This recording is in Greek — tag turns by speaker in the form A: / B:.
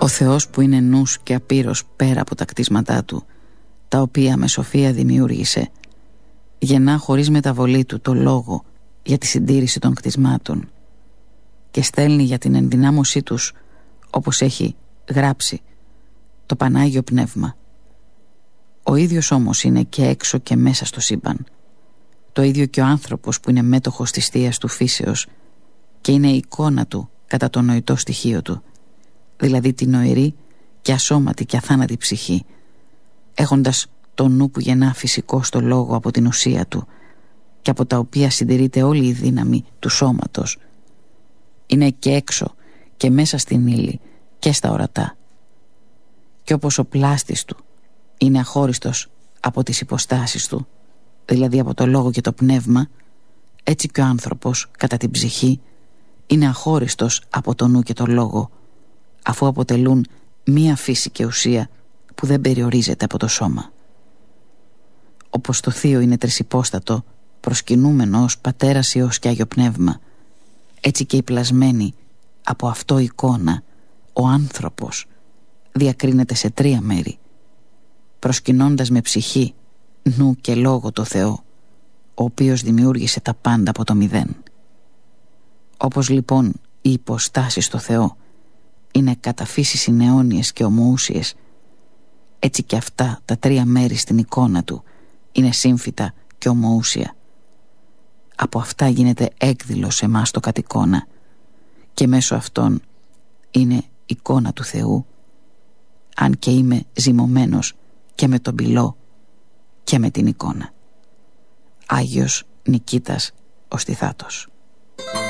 A: Ο Θεός που είναι νους και απείρως πέρα από τα κτίσματά του, τα οποία με σοφία δημιούργησε, γεννά χωρίς μεταβολή του το λόγο για τη συντήρηση των κτισμάτων και στέλνει για την ενδυνάμωσή τους, όπως έχει γράψει, το Πανάγιο Πνεύμα. Ο ίδιος όμως είναι και έξω και μέσα στο σύμπαν. Το ίδιο και ο άνθρωπος που είναι μέτοχος της θείας του φύσεως και είναι η εικόνα του κατά το νοητό στοιχείο του, δηλαδή την νοηρή και ασώματη και αθάνατη ψυχή, έχοντας το νου που γεννά φυσικό στο λόγο από την ουσία του και από τα οποία συντηρείται όλη η δύναμη του σώματος. Είναι και έξω και μέσα στην ύλη και στα ορατά. Και όπως ο πλάστης του είναι αχώριστος από τις υποστάσεις του, δηλαδή από το λόγο και το πνεύμα, έτσι και ο άνθρωπος κατά την ψυχή είναι αχώριστος από το νου και το λόγο, αφού αποτελούν μία φύση και ουσία που δεν περιορίζεται από το σώμα. Όπως το Θείο είναι τρισυπόστατο, προσκυνούμενο ως Πατέρας, Υιός και Άγιο Πνεύμα, έτσι και η πλασμένη από αυτό εικόνα, ο άνθρωπος διακρίνεται σε τρία μέρη, προσκυνώντας με ψυχή, νου και λόγο το Θεό, ο οποίος δημιούργησε τα πάντα από το μηδέν. Όπως λοιπόν οι υποστάσεις στο Θεό είναι κατά φύσης αιώνιες και ομοούσιες, έτσι και αυτά τα τρία μέρη στην εικόνα του είναι σύμφυτα και ομοούσια. Από αυτά γίνεται έκδηλος σε εμάς το κατ' εικόνα και μέσω αυτών είναι εικόνα του Θεού, αν και είμαι ζυμωμένος και με τον πυλό και με την εικόνα. Άγιος Νικήτας ο Στιθάτος.